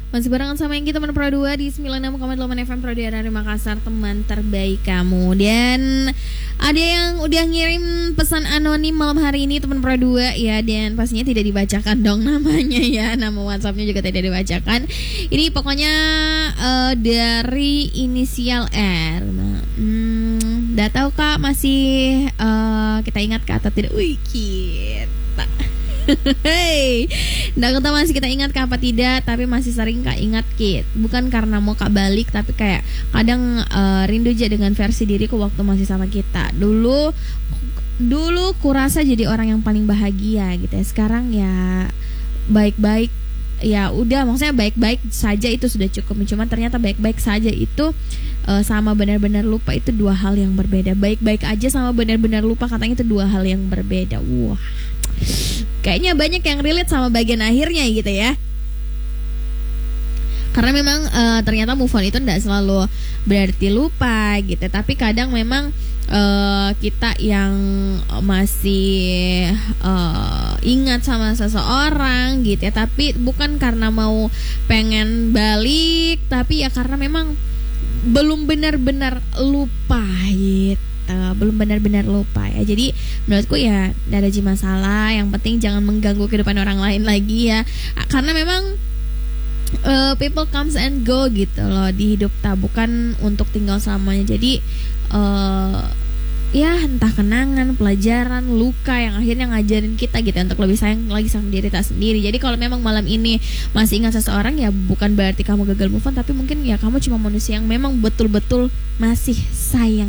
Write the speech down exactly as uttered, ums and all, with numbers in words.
Masih barengan sama yang kita teman Pro dua di sembilan puluh enam koma delapan F M Pro dua dari Makassar, teman terbaik kamu. Dan ada yang udah ngirim pesan anonim malam hari ini teman Pro dua ya, dan pastinya tidak dibacakan dong namanya ya. Nama WhatsAppnya juga tidak dibacakan. Ini pokoknya uh, dari inisial R. Hmm, udah tahu Kak, masih uh, kita ingat Kak atau tidak? Wih, kita Hei, nggak ketahuan masih kita ingat Kak apa tidak, tapi masih sering Kak ingat Kit. Bukan karena mau Kak balik, tapi kayak kadang uh, rindu aja dengan versi diriku waktu masih sama kita. Dulu dulu kurasa jadi orang yang paling bahagia gitu ya. Sekarang ya baik-baik, ya udah, maksudnya baik-baik saja itu sudah cukup. Cuma ternyata baik-baik saja itu uh, sama benar-benar lupa itu dua hal yang berbeda. Baik-baik aja sama benar-benar lupa, katanya itu dua hal yang berbeda. Wah, kayaknya banyak yang relate sama bagian akhirnya gitu ya. Karena memang uh, ternyata move on itu tidak selalu berarti lupa gitu. Tapi kadang memang uh, kita yang masih uh, ingat sama seseorang gitu ya, tapi bukan karena mau pengen balik, tapi ya karena memang belum benar-benar lupa gitu. Uh, belum benar-benar lupa ya. Jadi menurutku ya tidak ada masalah. Yang penting jangan mengganggu kehidupan orang lain lagi ya. Karena memang uh, people comes and go gitu loh di hidup kita, bukan untuk tinggal selamanya. Jadi uh, ya entah kenangan, pelajaran, luka yang akhirnya ngajarin kita gitu untuk lebih sayang lagi sama diri kita sendiri. Jadi kalau memang malam ini masih ingat seseorang, ya bukan berarti kamu gagal move on, tapi mungkin ya kamu cuma manusia yang memang betul-betul masih sayang